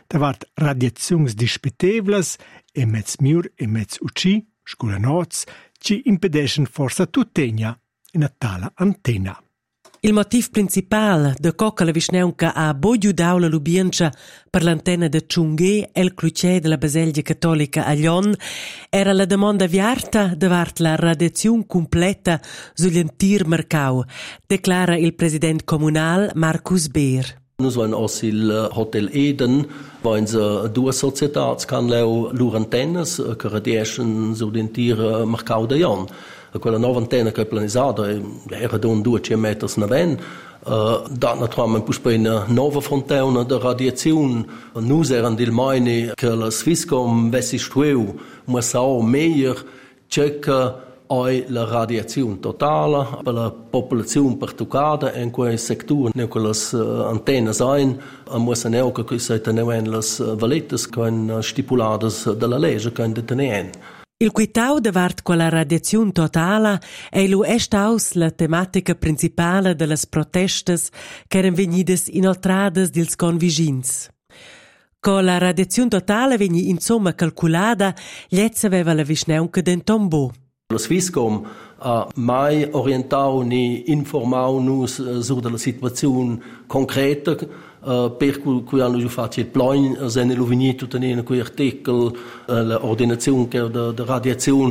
davart radiaziuns dispetevlas e mezz miur e mezz ucci, scula-noz, ci impedeschen forsa tuttegna in a tala antenna. Il motiv principal de coca la Vischnaunca ha boiudau la Lubiencha per l'antenna de Ciunghe e il clucè della Baselgia Cattolica a Glion era la domanda viarta davart la radiazione completa sugli entir mercau, declara il president comunal Markus Beer. Nus vain os il Hotel Eden, vain se due societats can leu lur antennas che radieschen su l'entir mercau de Glion. Quella nuova antenna che è planisata era da 200 metri naven, da naturalmente poi una nuova fontaine di radiazione. Noi erano del meine che la Swisscom vessi stueu mussau meglio cerca la radiazione totale per la popolazione pertuccata in quei settori ne quelle antenne sein mussen auch che si tenevano le valette che stipulate dalla legge che detenevano. Il quitau davart quella radiazione totale è lo estaus la tematica principale delle protestas che erano venidas inoltrades dils convigins. Con la radiazione totale veni insomma calculata, gliez aveva la Vischnaunca den tombo. La Swisscom ha mai orientau ni informau nus sur la situazione concreta per cui hanno già fatto il plan, se ne lo venito tenere quei articoli, l'ordinazione della radiazione,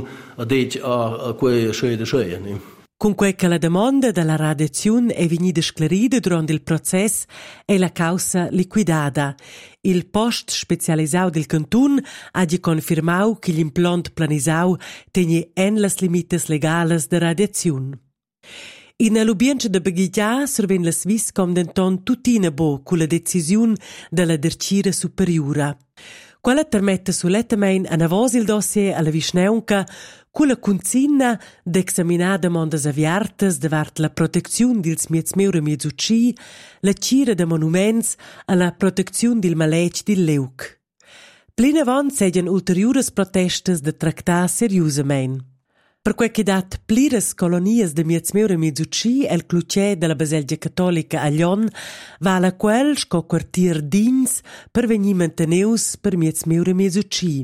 a quei scede. Con quel che la domanda della radiazione è venuta sclarita durante il processo è la causa liquidata. Il post specializzato del cantun ha confermato che l'implant planisau tiene le limites legales de radiazione. In Lubiencha de Beghiglia surven la Swisscom denton tutina bo con la decisione della dercira superiura. Quella permette sulettamein a navos il dossier alla Vischnaunca con la consigna d'examinar demandas aviartas davart la protezione dils miezmeura miezucci, la cira de monuments e la protezione del maletg del leuc. Plin avant segian ulteriores protestas de tractar seriusamein. Per quel che dat plires colonias de miezmeura miezucci e il clucè della Baselgia Cattolica a Glion va la quel sco quartier dins per venir manteneus per miezmeura miezucci.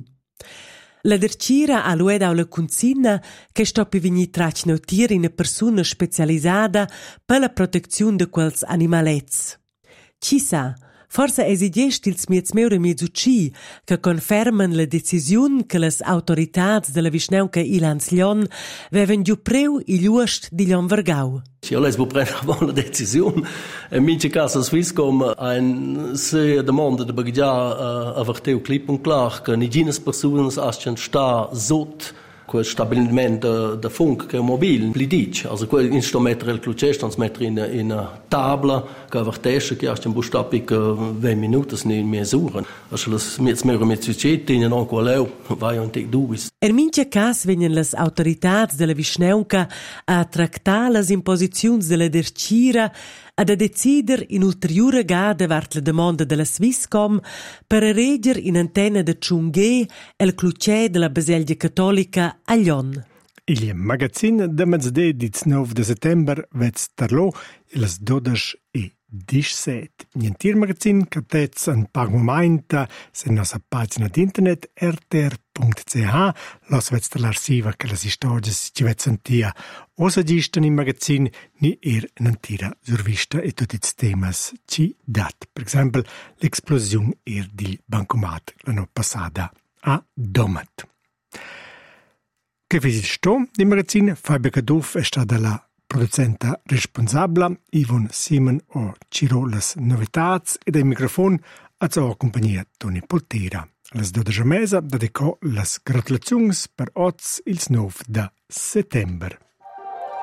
La dercira ha luedau la consigna che stoppi venir trac nautir in una persona specializzata per la protezione de quels animalets. Ci sa, forse esigest ils miezmeura miezucci che conferman la decisione che las autoritats della Vischnaunca Ilans Glion vevan giù preu il uost di Glion Vargau. Io les bu prendere la decisione. In mince caso Swisscom ein se demanda de Beghiglia averteu clip und klar che nigines personas ascen sta sot quel stabilimento da funk che è mobile, plidic, also quel instrumento il clucè stanz mettere in tabla che avvertesce che ascen bustapic 20 minuti in mesuren. Also las miezmeura miezuccetti in anco leu vai un tic duvis. In mince cas venien las autoritats della Vischnaunca a tractar las imposiziuns della dercira ad a decider in ulteriore ga davart la domanda della Swisscom per regger in antenna de Ciunghe e il clucè della Baselgia Cattolica a Glion. Il magazin de mezz'de 19 de settember vez tarlo las 12:17. Nientir magazin catez en pagmomenta se nostra pagina d'internet rtr.ch los vez l'arsiva che las historias ci vez sentia o sagisten in magazin ni n'antira survista e tutti i temas ci dat. Per esempio, l'esplosione di bancomat l'anno passata a Domat. Che fece sto di magazin? Fabio Caduff è stata la producenta responsabile, Ivon Simon o Ciro las novitats e dai microfon a sua compagnia Toni Poltera. Las 12 mesa dedicò las gratulazioni per oz il 9 de settember.